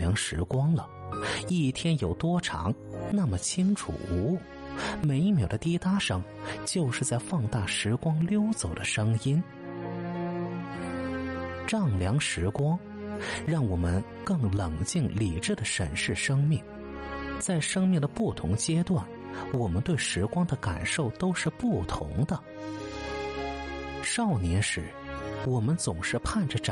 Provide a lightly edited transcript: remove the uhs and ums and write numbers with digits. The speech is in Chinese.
量时光了，一天有多长，那么清楚无误。每一秒的滴答声，就是在放大时光溜走的声音。丈量时光，让我们更冷静理智地审视生命。在生命的不同阶段，我们对时光的感受都是不同的。少年时，我们总是盼着长